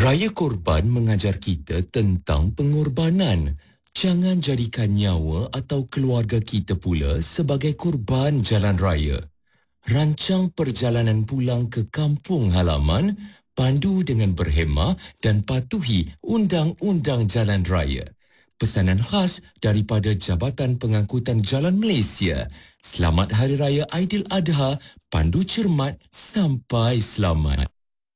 Raya Korban mengajar kita tentang pengorbanan. Jangan jadikan nyawa atau keluarga kita pula sebagai korban jalan raya. Rancang perjalanan pulang ke kampung halaman, pandu dengan berhemah dan patuhi undang-undang jalan raya. Pesanan khas daripada Jabatan Pengangkutan Jalan Malaysia. Selamat Hari Raya Aidiladha, pandu cermat sampai selamat.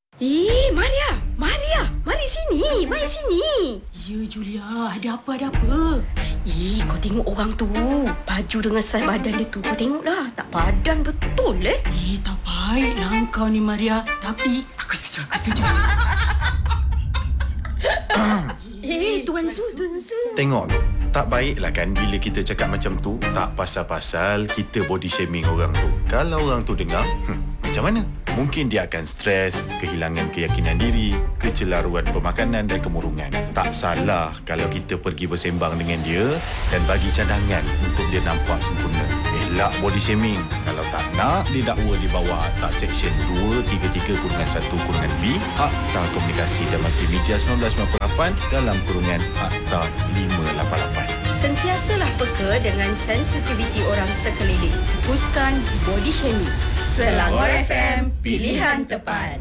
Maria, mari sini. Ya, Julia, ada apa? Kau tengok orang tu. Baju dengan saiz badan dia tu. Kau tengoklah, tak padan betul Tak baiklah kau ni, Maria. Tapi, aku setuju. Tuan Su. Tengok tu, tak baiklah kan bila kita cakap macam tu. Tak pasal-pasal kita body shaming orang tu. Kalau orang tu dengar, macam mana? Mungkin dia akan stres, kehilangan keyakinan diri, kecelaruan pemakanan dan kemurungan. Tak salah kalau kita pergi bersembang dengan dia dan bagi cadangan untuk dia nampak sempurna. Elak body shaming. Kalau tak nak, didakwa di bawah Akta Seksyen 233-1-B Akta Komunikasi dan Multimedia 1998 dalam kurungan Akta 588. Sentiasalah peka dengan sensitiviti orang sekeliling. Hapuskan body shaming. Selangor FM, pilihan tepat.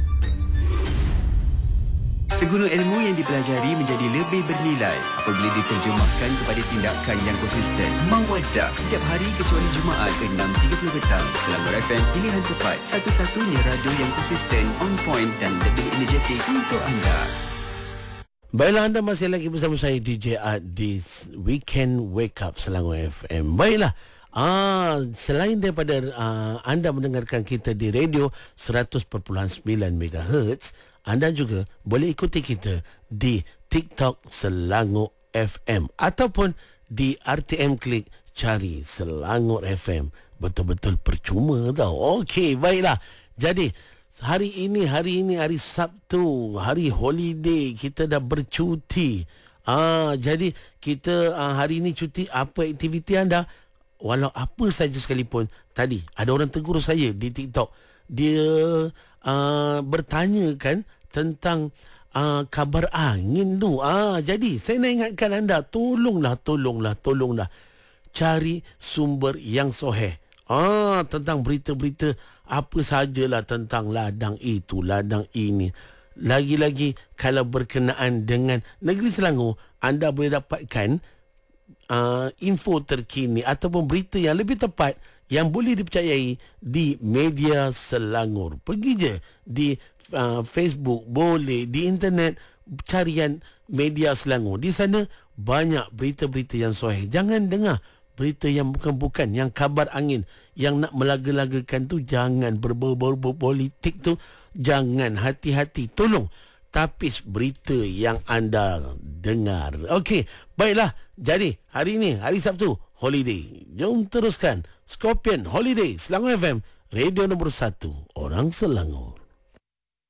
Segunu ilmu yang dipelajari menjadi lebih bernilai apabila diterjemahkan kepada tindakan yang konsisten. Mawaddah setiap hari kecuali Jumaat ke 6.30 petang. Selangor FM, pilihan tepat. Satu-satunya radio yang konsisten, on point dan lebih energetik untuk anda. Baiklah, anda masih lagi bersama saya DJ Art di Weekend Wake Up Selangor FM. Baiklah, selain daripada anda mendengarkan kita di radio 100.9 MHz, anda juga boleh ikuti kita di TikTok Selangor FM ataupun di RTM Klik cari Selangor FM. Betul-betul percuma tau. Okey, baiklah. Jadi hari ini hari Sabtu, hari holiday, kita dah bercuti. Jadi kita hari ini cuti. Apa aktiviti anda? Walau apa saja sekalipun. Tadi ada orang tegur saya di TikTok. Dia bertanya kan tentang kabar angin tu. Jadi saya nak ingatkan anda, tolonglah cari sumber yang sahih. Tentang berita-berita apa sajalah tentang ladang itu, ladang ini. Lagi-lagi kalau berkenaan dengan negeri Selangor, anda boleh dapatkan info terkini ataupun berita yang lebih tepat yang boleh dipercayai di media Selangor. Pergi je di Facebook, boleh di internet, carian media Selangor. Di sana banyak berita-berita yang sahih. Jangan dengar berita yang bukan-bukan, yang kabar angin, yang nak melaga-lagakan tu. Jangan berbau-bau politik tu. Jangan, hati-hati. Tolong tapis berita yang anda dengar. Okey, baiklah. Jadi, hari ini, hari Sabtu, holiday. Jom teruskan. Scorpion Holiday, Selangor FM, radio nombor 1, orang Selangor.